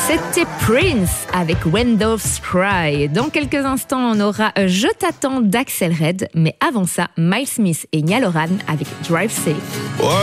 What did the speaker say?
C'était Prince avec Windows Cry. Dans quelques instants, on aura Je t'attends d'Axel Red. Mais avant ça, Miles Smith et Niall Horan avec Drive Safe.